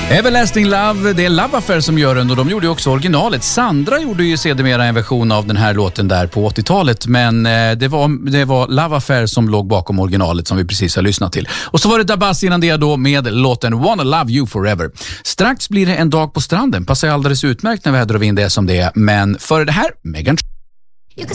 Everlasting Love, det är Love Affair som gör den och de gjorde ju också originalet. Sandra gjorde ju sedermera en version av den här låten där på 80-talet, men det var Love Affair som låg bakom originalet som vi precis har lyssnat till. Och så var det Dabas innan det då med låten Wanna Love You Forever. Strax blir det en dag på stranden, passar alldeles utmärkt när väder och vind är som det är, men före det här, Megan